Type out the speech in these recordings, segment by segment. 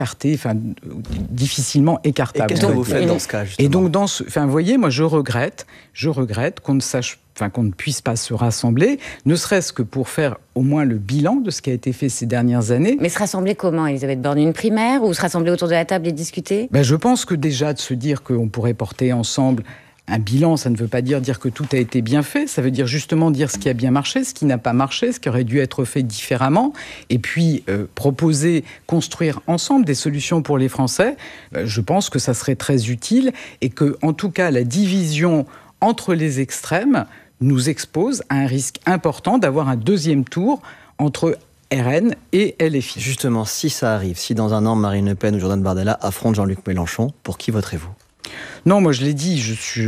écarté, difficilement écartable. Et qu'est-ce que vous faites dans ce cas, justement ? Et donc, vous voyez, moi, je regrette qu'on ne puisse pas se rassembler, ne serait-ce que pour faire au moins le bilan de ce qui a été fait ces dernières années. Mais se rassembler comment, Elisabeth Borne ? Une primaire ou se rassembler autour de la table et discuter ? Je pense que déjà de se dire qu'on pourrait porter ensemble un bilan, ça ne veut pas dire que tout a été bien fait, ça veut dire justement dire ce qui a bien marché, ce qui n'a pas marché, ce qui aurait dû être fait différemment, et puis proposer, construire ensemble des solutions pour les Français. Je pense que ça serait très utile et que, en tout cas, la division entre les extrêmes nous expose à un risque important d'avoir un deuxième tour entre RN et LFI. Justement, si ça arrive, si dans un an Marine Le Pen ou Jordan Bardella affrontent Jean-Luc Mélenchon, pour qui voterez-vous ? Non, moi je l'ai dit,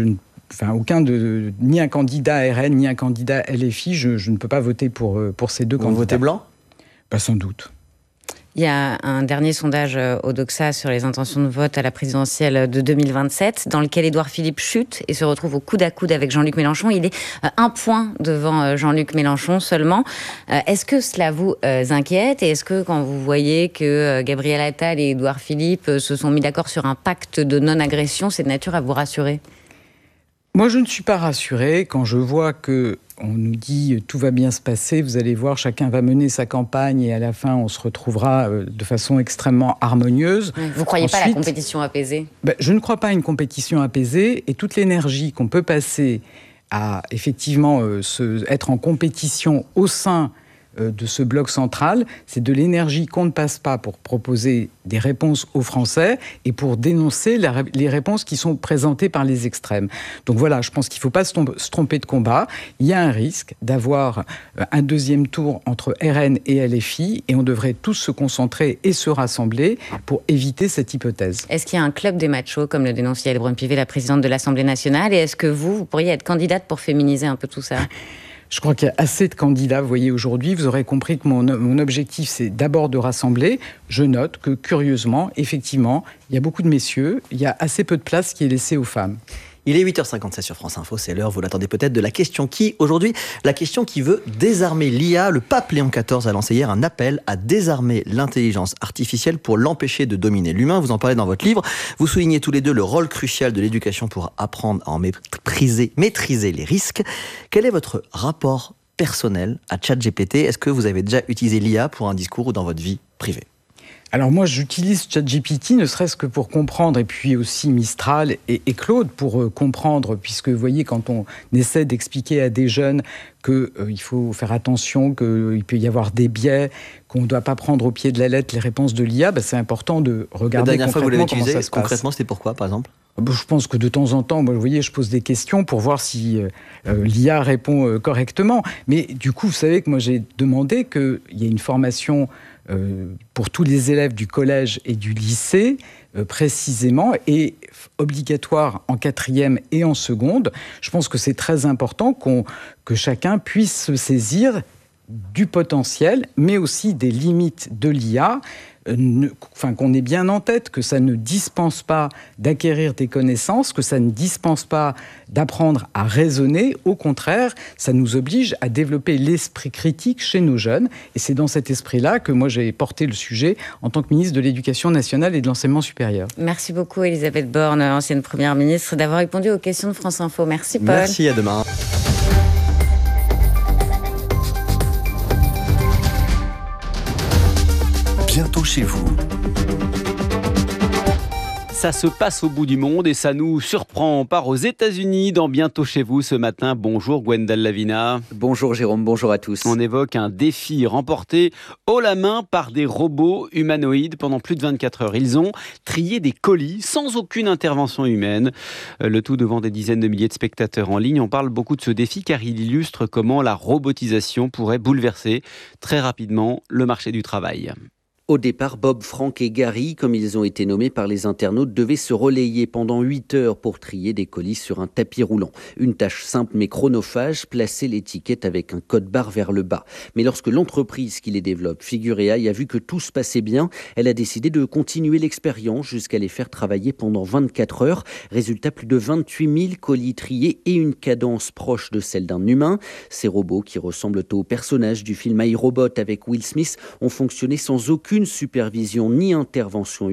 ni un candidat RN ni un candidat LFI, je ne peux pas voter pour ces deux candidats. Vous votez blanc ? Sans doute. Il y a un dernier sondage Odoxa sur les intentions de vote à la présidentielle de 2027, dans lequel Édouard Philippe chute et se retrouve au coude à coude avec Jean-Luc Mélenchon. Il est 1 point devant Jean-Luc Mélenchon seulement. Est-ce que cela vous inquiète ? Et est-ce que quand vous voyez que Gabriel Attal et Édouard Philippe se sont mis d'accord sur un pacte de non-agression, c'est de nature à vous rassurer ? Moi, je ne suis pas rassurée quand je vois que on nous dit tout va bien se passer, vous allez voir, chacun va mener sa campagne et à la fin, on se retrouvera de façon extrêmement harmonieuse. Vous ne croyez pas à la compétition apaisée ? Je ne crois pas à une compétition apaisée et toute l'énergie qu'on peut passer à effectivement être en compétition au sein de ce bloc central, c'est de l'énergie qu'on ne passe pas pour proposer des réponses aux Français et pour dénoncer les réponses qui sont présentées par les extrêmes. Donc voilà, je pense qu'il ne faut pas se tromper de combat. Il y a un risque d'avoir un deuxième tour entre RN et LFI et on devrait tous se concentrer et se rassembler pour éviter cette hypothèse. Est-ce qu'il y a un club des machos, comme le dénonce Yaël Braun-Pivet, la présidente de l'Assemblée nationale, et est-ce que vous pourriez être candidate pour féminiser un peu tout ça ? Je crois qu'il y a assez de candidats, vous voyez, aujourd'hui. Vous aurez compris que mon objectif, c'est d'abord de rassembler. Je note que, curieusement, effectivement, il y a beaucoup de messieurs. Il y a assez peu de place qui est laissée aux femmes. Il est 8h57 sur France Info, c'est l'heure, vous l'attendez peut-être, de la question qui, aujourd'hui, la question qui veut désarmer l'IA. Le pape Léon XIV a lancé hier un appel à désarmer l'intelligence artificielle pour l'empêcher de dominer l'humain. Vous en parlez dans votre livre. Vous soulignez tous les deux le rôle crucial de l'éducation pour apprendre à en maîtriser les risques. Quel est votre rapport personnel à ChatGPT ? Est-ce que vous avez déjà utilisé l'IA pour un discours ou dans votre vie privée ? Alors moi, j'utilise ChatGPT, ne serait-ce que pour comprendre, et puis aussi Mistral et Claude pour comprendre, puisque vous voyez, quand on essaie d'expliquer à des jeunes qu'il faut faire attention, qu'il peut y avoir des biais, qu'on ne doit pas prendre au pied de la lettre les réponses de l'IA, c'est important de regarder concrètement comment ça se passe. La dernière fois que vous l'avez utilisé, concrètement, c'était pourquoi, par exemple ? Je pense que de temps en temps, vous voyez, je pose des questions pour voir si l'IA répond correctement. Mais du coup, vous savez que moi, j'ai demandé qu'il y ait une formation pour tous les élèves du collège et du lycée, précisément, et obligatoire en 4e et en seconde. Je pense que c'est très important que chacun puisse se saisir du potentiel, mais aussi des limites de l'IA, qu'on ait bien en tête que ça ne dispense pas d'acquérir des connaissances, que ça ne dispense pas d'apprendre à raisonner. Au contraire, ça nous oblige à développer l'esprit critique chez nos jeunes. Et c'est dans cet esprit-là que moi, j'ai porté le sujet en tant que ministre de l'Éducation nationale et de l'Enseignement supérieur. Merci beaucoup, Elisabeth Borne, ancienne Première ministre, d'avoir répondu aux questions de France Info. Merci, Paul. Merci, à demain. Bientôt chez vous. Ça se passe au bout du monde et ça nous surprend. On part aux États-Unis dans Bientôt chez vous ce matin. Bonjour Gwendal Lavina. Bonjour Jérôme, bonjour à tous. On évoque un défi remporté haut la main par des robots humanoïdes pendant plus de 24 heures. Ils ont trié des colis sans aucune intervention humaine. Le tout devant des dizaines de milliers de spectateurs en ligne. On parle beaucoup de ce défi car il illustre comment la robotisation pourrait bouleverser très rapidement le marché du travail. Au départ, Bob, Frank et Gary, comme ils ont été nommés par les internautes, devaient se relayer pendant 8 heures pour trier des colis sur un tapis roulant. Une tâche simple mais chronophage, placer l'étiquette avec un code barre vers le bas. Mais lorsque l'entreprise qui les développe, Figure AI, a vu que tout se passait bien, elle a décidé de continuer l'expérience jusqu'à les faire travailler pendant 24 heures. Résultat, plus de 28 000 colis triés et une cadence proche de celle d'un humain. Ces robots, qui ressemblent aux personnages du film iRobot avec Will Smith, ont fonctionné sans aucune aucune supervision ni intervention